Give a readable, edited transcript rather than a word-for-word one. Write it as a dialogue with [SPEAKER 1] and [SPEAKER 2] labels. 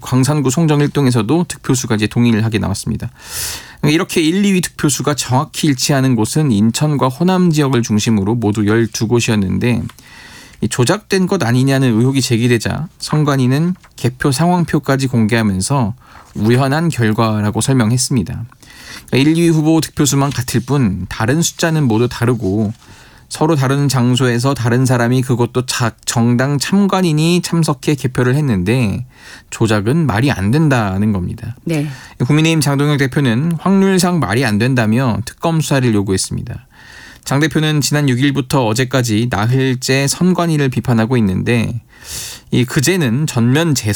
[SPEAKER 1] 광산구 송정 1동에서도 득표수가 이제 동일하게 나왔습니다. 이렇게 1, 2위 득표수가 정확히 일치하는 곳은 인천과 호남 지역을 중심으로 모두 12곳이었는데 조작된 것 아니냐는 의혹이 제기되자 선관위는 개표 상황표까지 공개하면서 우연한 결과라고 설명했습니다. 1, 2위 후보 득표수만 같을 뿐 다른 숫자는 모두 다르고 서로 다른 장소에서 다른 사람이 그것도 정당 참관인이 참석해 개표를 했는데 조작은 말이 안 된다는 겁니다.
[SPEAKER 2] 네.
[SPEAKER 1] 국민의힘 장동혁 대표는 확률상 말이 안 된다며 특검 수사를 요구했습니다. 장 대표는 지난 6일부터 어제까지 나흘째 선관위를 비판하고 있는데 이 그제는 전면